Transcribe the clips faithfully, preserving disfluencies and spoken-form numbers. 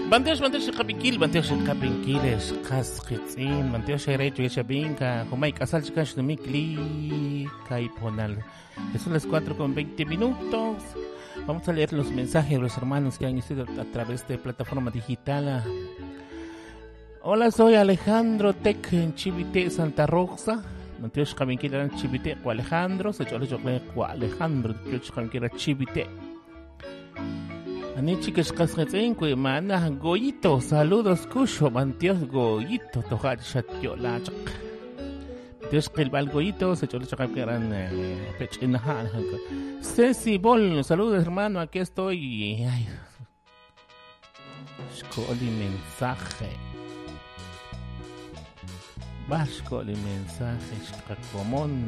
Banteos, banteos kapingkil, banteos kapingkiles, kasquitzin, banteos derecho y chabinca, humay casal chicas de mikli, caiponal. Son las cuatro con veinte minutos. Vamos a leer los mensajes de los hermanos que han estado a través de plataforma digital. Hola, soy Alejandro Tec en Chivite, Santa Rosa. Banteos kapingkil en Chivite, o Alejandro, se chole chole, o Alejandro, banteos kapingkil en Chivite. Ani chicas casquetzin que mana goyito, saludos cucho, mantios goyito, tojar chatiola. Dios que el goyito se chole chaka que eran pechinaja. Ceci Bol, saludos hermano, aquí estoy. Ay, escoli mensaje. Vascoli mensaje, común.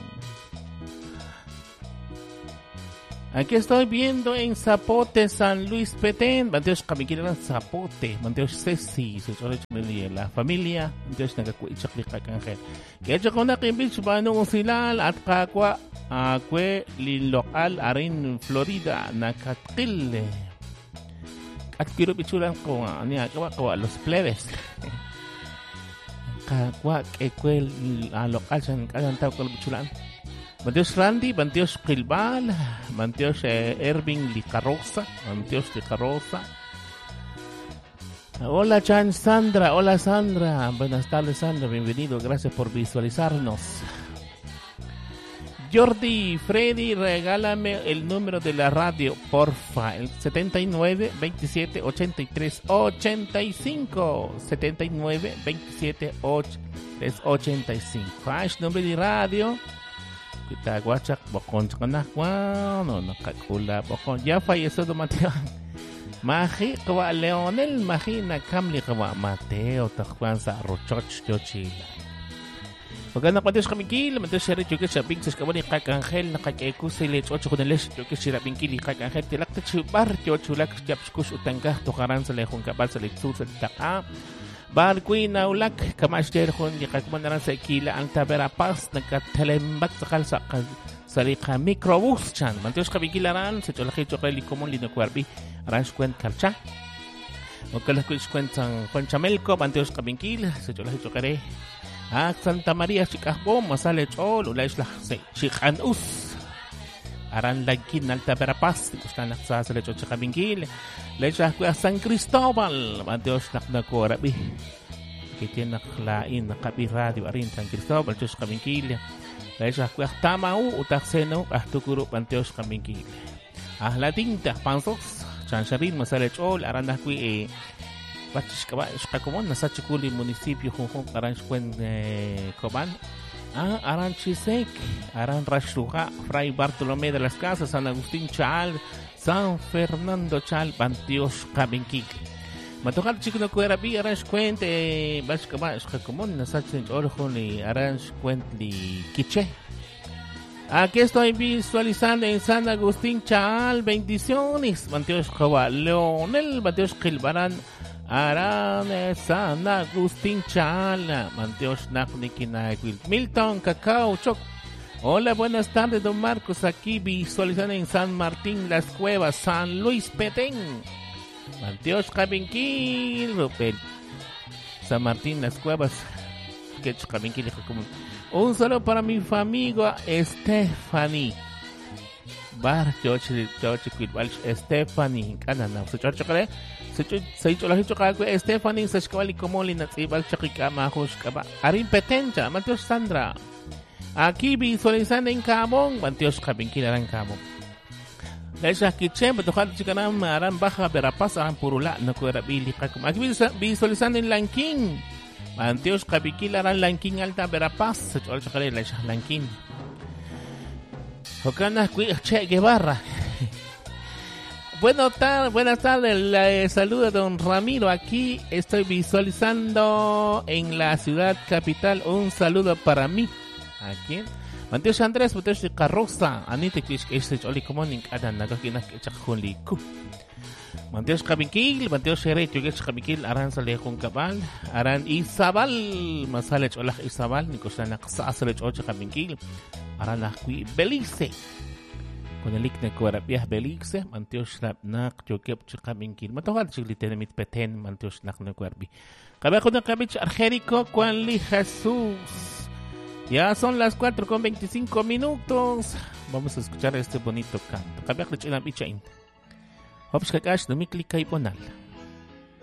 Aquí estoy viendo en Zapote, San Luis Petén. Manteos Kamikiran Zapote. Manteos Ceci. La familia. Manteos Nagakuy Chaklika Kangel. Que hecho con una kimbich Banong Silal at Kakwa Akwe Lilokal Arin Florida Nakatil. At Kiro Pichulan ko niya kawa los plebes. Kakwa Ekwe Local San Kalantaw Kalbichulan. Banteos Randy, Banteos Quilbal, Banteos eh, Erving Licarosa, Banteos Licarosa. Hola Chan Sandra, hola Sandra, buenas tardes Sandra, bienvenido, gracias por visualizarnos. Jordi, Freddy, regálame el número de la radio, porfa, el setenta y nueve, veintisiete, ochenta y tres, ochenta y cinco, setenta y nueve, veintisiete, ochenta y cinco. Hash, nombre de radio. Kita guachak bokon kanakwa no nakakula bokon ya falleció do Mateo Maji kwa Leonel Maji na kamli kwa Mateo takwan sa rochoch yochila. Pagana kwa Dios kamikil Mateo seri juga sa bing sa kabani kak Angel nakakaiku sa lech ocho kun les juga sira bingkili kak Angel tilak ta chubar yochulak japskus utangah to karan sa lehon kabal sa litsu sa taka. Barquy naulak kamashter khon yakakmandaran sa Ikila Alta Verapaz nagkatelembak sa kalsa salika microbus chan manteos kabigilaran sa cholaki chokreli komon linokwarbi ranch kwent karcha okala kuis kwentang konchamelko manteos kabingkil sa cholaki chokare ak Santa Maria Chikahbo masale chol ulais la sa chikanus aran lagkin Alta Verapaz kustan sa sa lecho kabingkil lecha ku San Cristobal manteos naknakorabi kitian naklain nakabi radio arin San Cristobal tus kabingkil lecha ku tamau utakseno ahtukuru manteos kabingkil ah latinta pansos chansharin masale chol aran nakui e batis kaba skakomon nasa chikuli munisipyo hong aran kwen koban. Ah, Aran Chisek, Aran Rashuja, Fray Bartolomé de las Casas, San Agustín Chal, San Fernando Chal, Bantios Kabinki. Matojar chico no cuera bi Aran Squente, Bashkaba, Skakomon, Nasachin Orjon y Aran Squentli Kiche. Aquí estoy visualizando en San Agustín Chal, bendiciones, Bantios Jova, Leonel, Bantios Kilbaran. Aran San Agustín Chala, Manteos Naknikinaikwil, Milton Cacao Choc. Hola, buenas tardes, don Marcos. Aquí visualizando en San Martín Las Cuevas, San Luis Petén. Manteos Cabinquil, Rupel. San Martín Las Cuevas. Que Cabinquil como. Un saludo para mi familia Stephanie. Bar George George Quilbal Stephanie Canana. Se George Kale. Se hizo la hizo que Stephanie se escabali como lina tsibal chakika mahus kaba. Arin Petencha, Mateos Sandra. Aquí visualizando en Camón, Mateos Kabinquil en Camón. Lecha Kiche, Batojar Chicanam, Aran Baja Verapaz, Aran Purula, no cuera Billy Kakum. Aquí visualizando en Lanquín, Mateos Kabinquil, Aran Lanquín Alta Verapaz, se hizo la chacale Lecha Lanquín. Jocana Che Guevara. Buenas tardes, buenas tardes, le saluda a don Ramiro, aquí estoy visualizando en la ciudad capital, un saludo para mí, aquí, Mateos Andrés, Mateos Carroza, Anite Kish, este Oli Comoning, Adan, Nagakina, Chakhuliku, Mateos Kabinquil, Mateos Herecho, Kabinquil, Aran Salejun Cabal, Aran Isabal, Masalech Olah Isabal, Nicosanak Sasalech Ocha Kabinquil, Aran Akui Belice. con el ikne cuarapias belixe, manteos nak, yo que chikaminkin, matogal chiglitenemit peten, manteos nak no cuerpi. Cabejo de cabich argérico, Juanli Jesús. Ya son las cuatro con veinticinco minutos. Vamos a escuchar este bonito canto. Cabejo de chilapichain. Hops kakash, no mi clica y ponal.